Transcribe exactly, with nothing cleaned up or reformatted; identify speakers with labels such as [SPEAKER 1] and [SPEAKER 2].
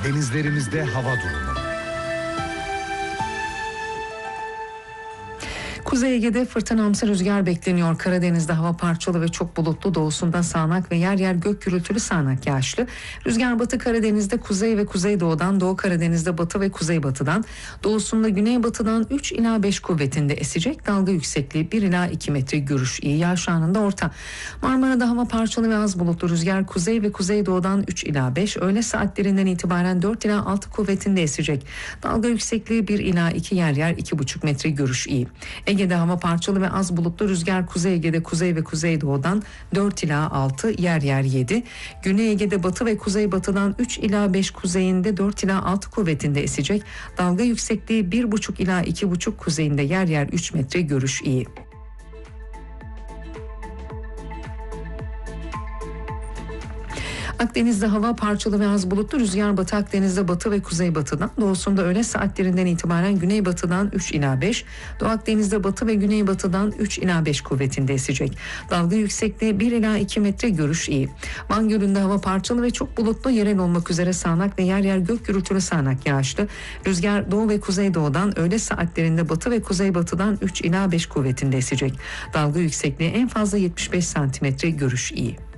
[SPEAKER 1] Denizlerimizde hava durumu.
[SPEAKER 2] Kuzey Ege'de fırtınamsı rüzgar bekleniyor. Karadeniz'de hava parçalı ve çok bulutlu, doğusunda sağanak ve yer yer gök gürültülü sağanak yağışlı. Rüzgar batı Karadeniz'de kuzey ve kuzeydoğudan, doğu Karadeniz'de batı ve kuzeybatıdan, doğusunda güneybatıdan üç ila beş kuvvetinde esecek. Dalga yüksekliği bir ila iki metre, görüş iyi, yağış anında orta. Marmara'da hava parçalı ve az bulutlu, rüzgar kuzey ve kuzeydoğudan üç ila beş, öğle saatlerinden itibaren dört ila altı kuvvetinde esecek. Dalga yüksekliği bir ila iki, yer yer iki buçuk metre, görüş iyi. Ege'de hava parçalı ve az bulutlu, rüzgar Kuzey Ege'de kuzey ve kuzeydoğudan dört ila altı, yer yer yedi. Güney Ege'de batı ve kuzeybatıdan üç ila beş, kuzeyinde dört ila altı kuvvetinde esecek. Dalga yüksekliği bir buçuk ila iki buçuk, kuzeyinde yer yer üç metre, görüş iyi. Akdeniz'de hava parçalı ve az bulutlu, rüzgar batı Akdeniz'de batı ve kuzeybatıdan, doğusunda öğle saatlerinden itibaren güneybatıdan üç ila beş, Doğu Akdeniz'de batı ve güneybatıdan üç ila beş kuvvetinde esecek. Dalga yüksekliği bir ila iki metre, görüş iyi. Van Gölü'nde hava parçalı ve çok bulutlu, yerel olmak üzere sağanak ve yer yer gök gürültülü sağanak yağışlı. Rüzgar doğu ve kuzeydoğudan, öğle saatlerinde batı ve kuzeybatıdan üç ila beş kuvvetinde esecek. Dalga yüksekliği en fazla yetmiş beş santimetre, görüş iyi.